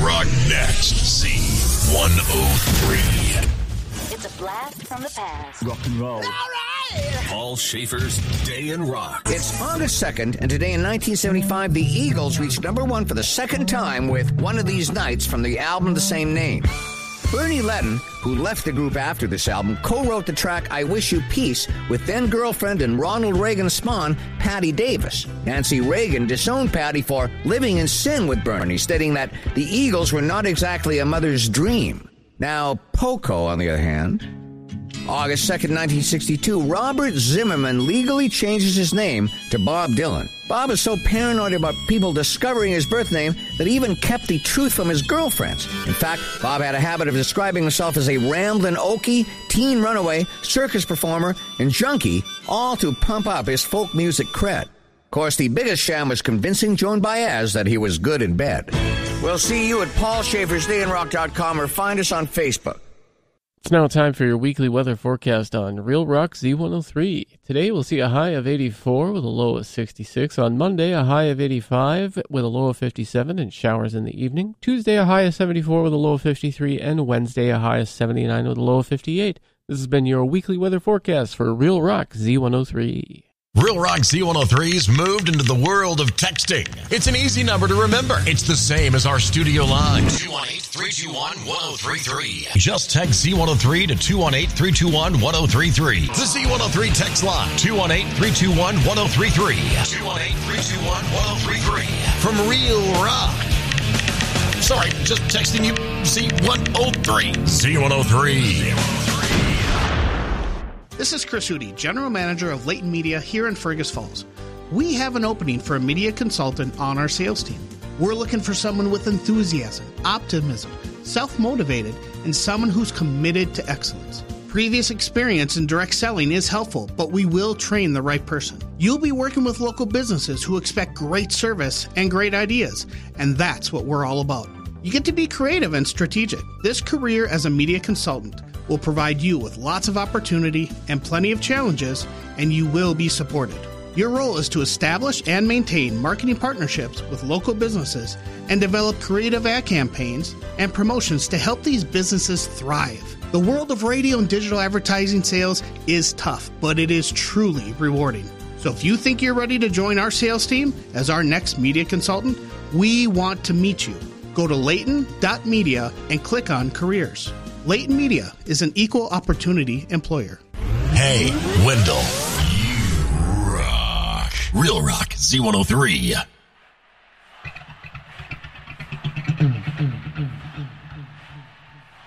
Rock next. Z103. It's a blast from the past. Rock and roll. All right! Paul Schaefer's Day in Rock. It's August 2nd, and today in 1975, the Eagles reached number one for the second time with One of These Nights from the album of the same name. Bernie Leadon, who left the group after this album, co-wrote the track I Wish You Peace with then-girlfriend and Ronald Reagan spawn, Patti Davis. Nancy Reagan disowned Patti for living in sin with Bernie, stating that the Eagles were not exactly a mother's dream. Now, Poco, on the other hand, August 2nd, 1962, Robert Zimmerman legally changes his name to Bob Dylan. Bob is so paranoid about people discovering his birth name that he even kept the truth from his girlfriends. In fact, Bob had a habit of describing himself as a ramblin' okie, teen runaway, circus performer, and junkie, all to pump up his folk music cred. Of course, the biggest sham was convincing Joan Baez that he was good in bed. We'll see you at paulschaefersdayinrock.com or find us on Facebook. It's now time for your weekly weather forecast on Real Rock Z103. Today we'll see a high of 84 with a low of 66. On Monday, a high of 85 with a low of 57 and showers in the evening. Tuesday, a high of 74 with a low of 53. And Wednesday, a high of 79 with a low of 58. This has been your weekly weather forecast for Real Rock Z103. Real Rock Z103's moved into the world of texting. It's an easy number to remember. It's the same as our studio line. 218-321-1033. Just text Z103 to 218-321-1033. The Z103 text line. 218-321-1033. 218-321-1033. From Real Rock. Sorry, just texting you Z103. Z103. This is Chris Hootie, General Manager of Leighton Media here in Fergus Falls. We have an opening for a media consultant on our sales team. We're looking for someone with enthusiasm, optimism, self-motivated, and someone who's committed to excellence. Previous experience in direct selling is helpful, but we will train the right person. You'll be working with local businesses who expect great service and great ideas, and that's what we're all about. You get to be creative and strategic. This career as a media consultant will provide you with lots of opportunity and plenty of challenges, and you will be supported. Your role is to establish and maintain marketing partnerships with local businesses and develop creative ad campaigns and promotions to help these businesses thrive. The world of radio and digital advertising sales is tough, but it is truly rewarding. So if you think you're ready to join our sales team as our next media consultant, we want to meet you. Go to Leighton.media and click on Careers. Leighton Media is an equal opportunity employer. Hey, Wendell. You rock. Real Rock Z103.